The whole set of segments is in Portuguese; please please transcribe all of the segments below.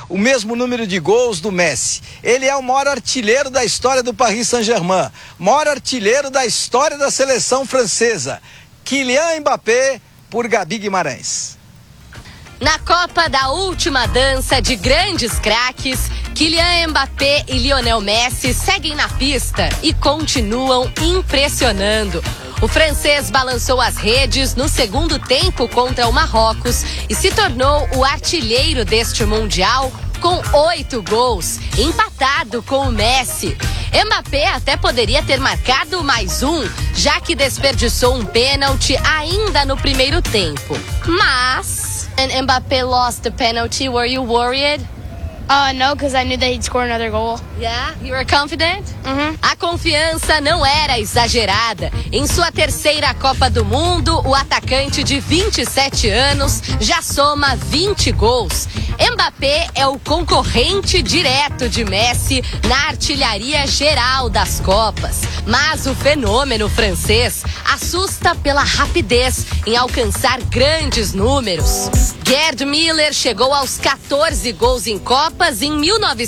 o mesmo número de gols do Messi. Ele é o maior artilheiro da história do Paris Saint-Germain, maior artilheiro da história da seleção francesa. Kylian Mbappé por Gabi Guimarães. Na Copa da última dança de grandes craques, Kylian Mbappé e Lionel Messi seguem na pista e continuam impressionando. O francês balançou as redes no segundo tempo contra o Marrocos e se tornou o artilheiro deste Mundial com 8 gols, empatado com o Messi. Mbappé até poderia ter marcado mais um, já que desperdiçou um pênalti ainda no primeiro tempo. Mas... And Mbappé lost the penalty. Were you worried? No, because I knew that he'd score another goal. Yeah? You were confident? Mm-hmm. A confiança não era exagerada. Em sua terceira Copa do Mundo, o atacante de 27 anos já soma 20 gols. Mbappé é o concorrente direto de Messi na artilharia geral das Copas. Mas o fenômeno francês assusta pela rapidez em alcançar grandes números. Gerd Müller chegou aos 14 gols em Copas em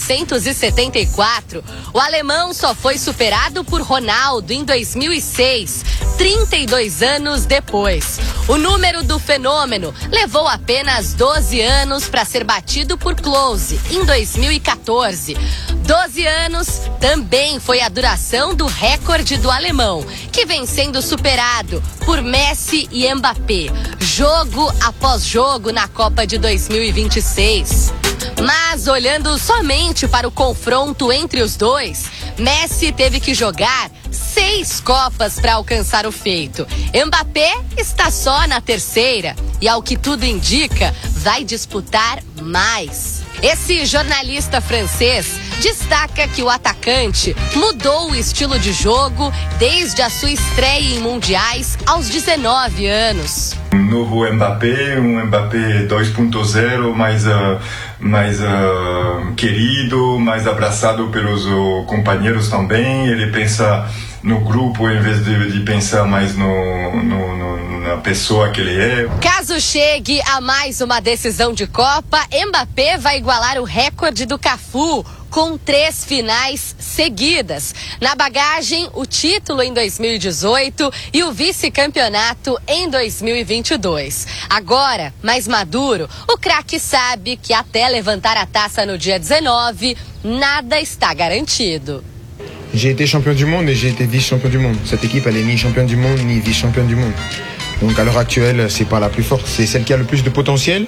1974. O alemão só foi superado por Ronaldo em 2006, 32 anos depois. O número do fenômeno levou apenas 12 anos para ser batido por Klose em 2014. 12 anos também foi a duração do recorde do alemão, que vem sendo superado por Messi e Mbappé, jogo após jogo na Copa de 2026. Mas olhando somente para o confronto entre os dois, Messi teve que jogar 6 Copas para alcançar o feito. Mbappé está só na terceira e, ao que tudo indica, vai disputar mais. Esse jornalista francês destaca que o atacante mudou o estilo de jogo desde a sua estreia em mundiais aos 19 anos. Um novo Mbappé, um Mbappé 2.0, mais querido, mais abraçado pelos companheiros também. Ele pensa no grupo em vez de pensar mais na pessoa que ele é. Caso chegue a mais uma decisão de Copa, Mbappé vai igualar o recorde do Cafu com 3 finais seguidas. Na bagagem, o título em 2018 e o vice-campeonato em 2022. Agora, mais maduro, o craque sabe que até levantar a taça no dia 19, nada está garantido. J'ai été champion du monde et j'ai été vice-champion du monde. Cette équipe, elle est ni championne du monde, ni vice-championne du monde. Donc à l'heure actuelle, c'est pas la plus forte, c'est celle qui a le plus de potentiel.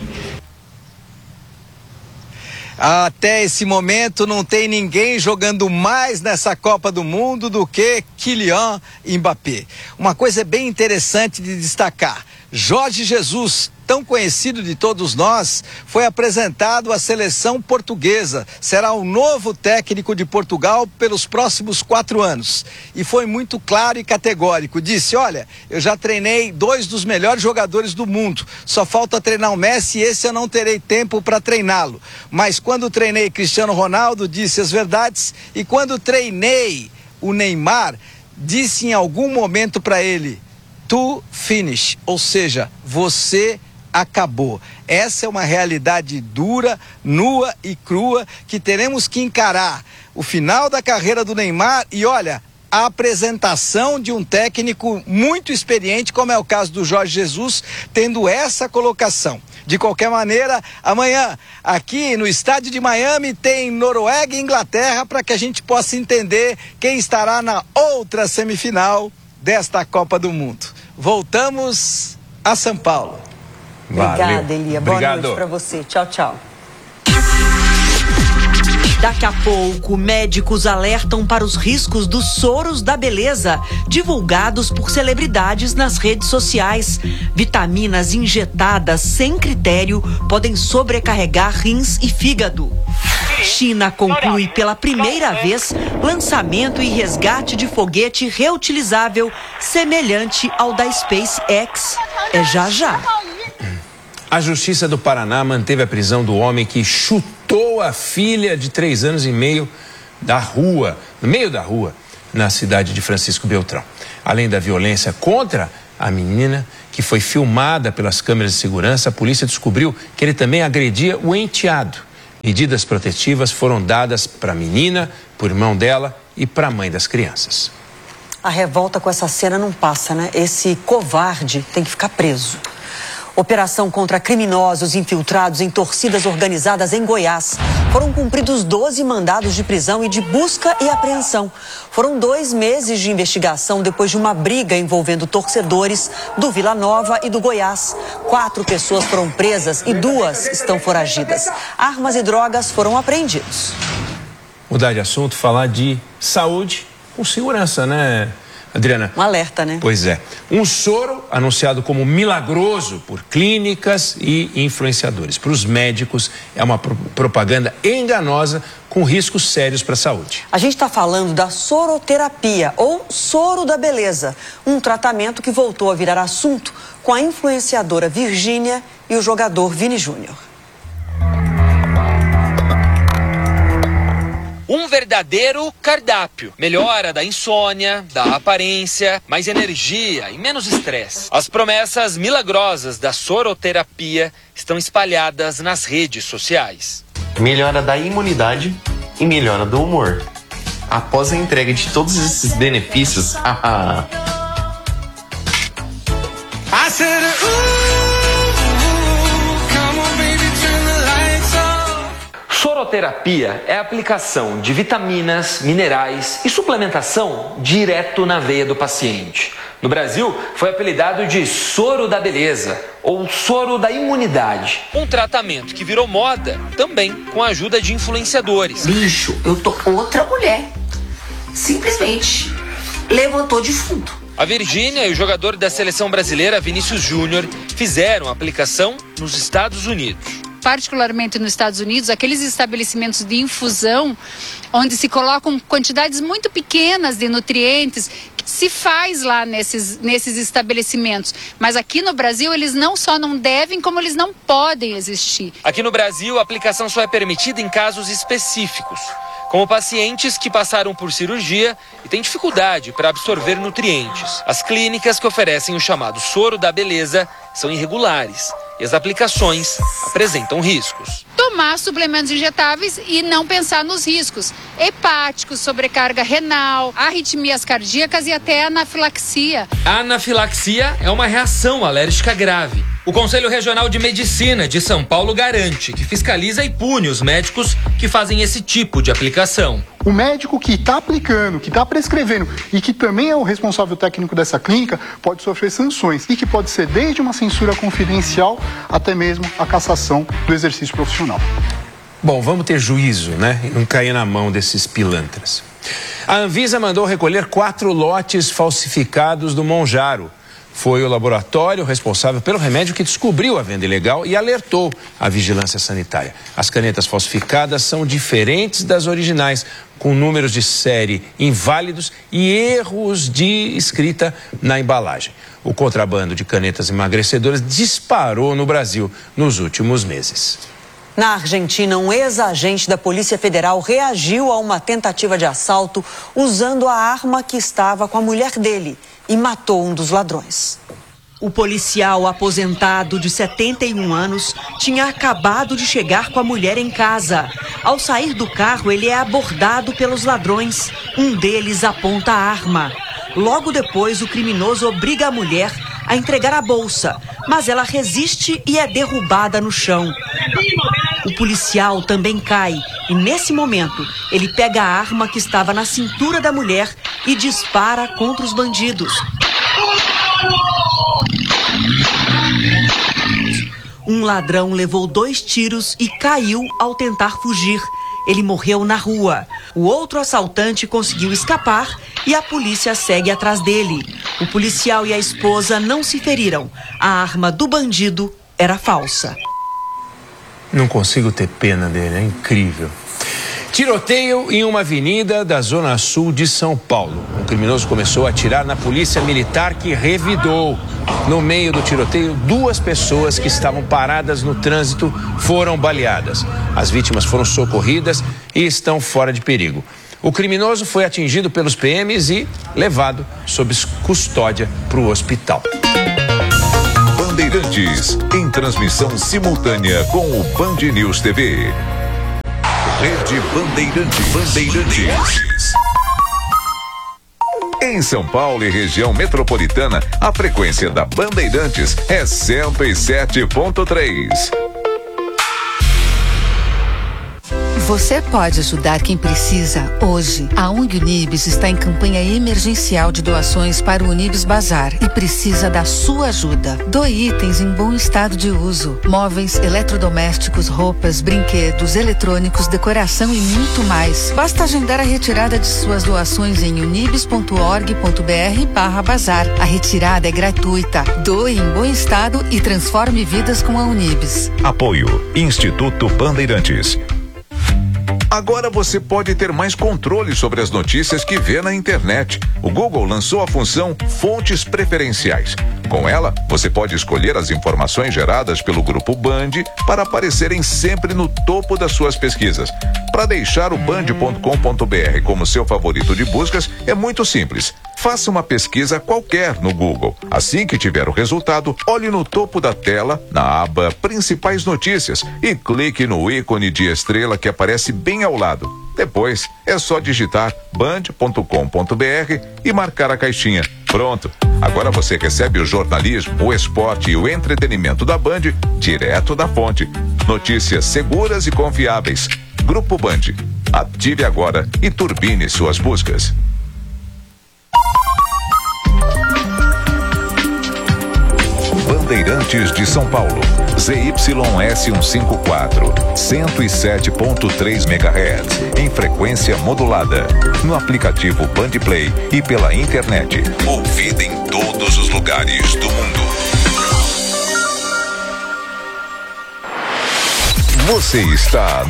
Até esse momento não tem ninguém jogando mais nessa Copa do Mundo do que Kylian Mbappé. Uma coisa bem interessante de destacar: Jorge Jesus, tão conhecido de todos nós, foi apresentado à seleção portuguesa. Será o novo técnico de Portugal pelos próximos 4 anos. E foi muito claro e categórico. Disse: olha, eu já treinei 2 dos melhores jogadores do mundo. Só falta treinar o Messi e esse eu não terei tempo para treiná-lo. Mas quando treinei Cristiano Ronaldo, disse as verdades. E quando treinei o Neymar, disse em algum momento para ele: to finish, ou seja, você acabou. Essa é uma realidade dura, nua e crua que teremos que encarar. O final da carreira do Neymar e, olha, a apresentação de um técnico muito experiente, como é o caso do Jorge Jesus, tendo essa colocação. De qualquer maneira, amanhã, aqui no estádio de Miami, tem Noruega e Inglaterra para que a gente possa entender quem estará na outra semifinal desta Copa do Mundo. Voltamos a São Paulo. Obrigada, Elia. Boa noite para você. Tchau, tchau. Daqui a pouco, médicos alertam para os riscos dos soros da beleza, divulgados por celebridades nas redes sociais. Vitaminas injetadas sem critério podem sobrecarregar rins e fígado. China conclui pela primeira vez lançamento e resgate de foguete reutilizável semelhante ao da SpaceX. É já já. A Justiça do Paraná manteve a prisão do homem que chutou a filha de 3 anos e meio no meio da rua, na cidade de Francisco Beltrão. Além da violência contra a menina, que foi filmada pelas câmeras de segurança, a polícia descobriu que ele também agredia o enteado. Medidas protetivas foram dadas para a menina, para o irmão dela e para a mãe das crianças. A revolta com essa cena não passa, né? Esse covarde tem que ficar preso. Operação contra criminosos infiltrados em torcidas organizadas em Goiás. Foram cumpridos 12 mandados de prisão e de busca e apreensão. Foram 2 meses de investigação depois de uma briga envolvendo torcedores do Vila Nova e do Goiás. 4 pessoas foram presas e 2 estão foragidas. Armas e drogas foram apreendidos. Mudar de assunto, falar de saúde com segurança, né, Adriana? Um alerta, né? Pois é. Um soro anunciado como milagroso por clínicas e influenciadores. Para os médicos, é uma propaganda enganosa com riscos sérios para a saúde. A gente está falando da soroterapia, ou soro da beleza. Um tratamento que voltou a virar assunto com a influenciadora Virgínia e o jogador Vini Júnior. Um verdadeiro cardápio. Melhora da insônia, da aparência, mais energia e menos estresse. As promessas milagrosas da soroterapia estão espalhadas nas redes sociais. Melhora da imunidade e melhora do humor. Após a entrega de todos esses benefícios, Soroterapia é a aplicação de vitaminas, minerais e suplementação direto na veia do paciente. No Brasil, foi apelidado de soro da beleza ou soro da imunidade. Um tratamento que virou moda também com a ajuda de influenciadores. Bicho, eu tô outra mulher. Simplesmente levantou defunto. A Virgínia e o jogador da seleção brasileira, Vinícius Júnior, fizeram a aplicação nos Estados Unidos. Particularmente nos Estados Unidos, aqueles estabelecimentos de infusão, onde se colocam quantidades muito pequenas de nutrientes, que se faz lá nesses estabelecimentos. Mas aqui no Brasil, eles não só não devem, como eles não podem existir. Aqui no Brasil, a aplicação só é permitida em casos específicos, como pacientes que passaram por cirurgia e têm dificuldade para absorver nutrientes. As clínicas que oferecem o chamado soro da beleza são irregulares e as aplicações apresentam riscos. Tomar suplementos injetáveis e não pensar nos riscos hepáticos, sobrecarga renal, arritmias cardíacas e até anafilaxia. A anafilaxia é uma reação alérgica grave. O Conselho Regional de Medicina de São Paulo garante que fiscaliza e pune os médicos que fazem esse tipo de aplicação. O médico que está aplicando, que está prescrevendo e que também é o responsável técnico dessa clínica pode sofrer sanções e que pode ser desde uma censura confidencial até mesmo a cassação do exercício profissional. Bom, vamos ter juízo, né? E não cair na mão desses pilantras. A Anvisa mandou recolher 4 lotes falsificados do Monjaro. Foi o laboratório responsável pelo remédio que descobriu a venda ilegal e alertou a vigilância sanitária. As canetas falsificadas são diferentes das originais, com números de série inválidos e erros de escrita na embalagem. O contrabando de canetas emagrecedoras disparou no Brasil nos últimos meses. Na Argentina, um ex-agente da Polícia Federal reagiu a uma tentativa de assalto usando a arma que estava com a mulher dele e matou um dos ladrões. O policial aposentado de 71 anos tinha acabado de chegar com a mulher em casa. Ao sair do carro, ele é abordado pelos ladrões. Um deles aponta a arma. Logo depois, o criminoso obriga a mulher a entregar a bolsa, mas ela resiste e é derrubada no chão. O policial também cai e, nesse momento, ele pega a arma que estava na cintura da mulher e dispara contra os bandidos. Um ladrão levou 2 tiros e caiu ao tentar fugir. Ele morreu na rua. O outro assaltante conseguiu escapar e a polícia segue atrás dele. O policial e a esposa não se feriram. A arma do bandido era falsa. Não consigo ter pena dele, é incrível. Tiroteio em uma avenida da Zona Sul de São Paulo. Um criminoso começou a atirar na polícia militar que revidou. No meio do tiroteio, 2 pessoas que estavam paradas no trânsito foram baleadas. As vítimas foram socorridas e estão fora de perigo. O criminoso foi atingido pelos PMs e levado sob custódia para o hospital. Bandeirantes, em transmissão simultânea com o Band News TV. Rede Bandeirantes. Em São Paulo e região metropolitana, a frequência da Bandeirantes é 107.3. Você pode ajudar quem precisa hoje. A ONG Unibis está em campanha emergencial de doações para o Unibis Bazar e precisa da sua ajuda. Doe itens em bom estado de uso: móveis, eletrodomésticos, roupas, brinquedos, eletrônicos, decoração e muito mais. Basta agendar a retirada de suas doações em unibis.org.br/bazar. A retirada é gratuita. Doe em bom estado e transforme vidas com a Unibis. Apoio Instituto Bandeirantes. Agora você pode ter mais controle sobre as notícias que vê na internet. O Google lançou a função Fontes Preferenciais. Com ela, você pode escolher as informações geradas pelo Grupo Band para aparecerem sempre no topo das suas pesquisas. Para deixar o band.com.br como seu favorito de buscas, é muito simples. Faça uma pesquisa qualquer no Google. Assim que tiver o resultado, olhe no topo da tela, na aba Principais Notícias, e clique no ícone de estrela que aparece bem ao lado. Depois, é só digitar band.com.br e marcar a caixinha. Pronto! Agora você recebe o jornalismo, o esporte e o entretenimento da Band direto da fonte. Notícias seguras e confiáveis. Grupo Band. Ative agora e turbine suas buscas. Bandeirantes de São Paulo, ZYS154, 107.3 MHz, em frequência modulada, no aplicativo Bandplay e pela internet. Ouvida em todos os lugares do mundo. Você está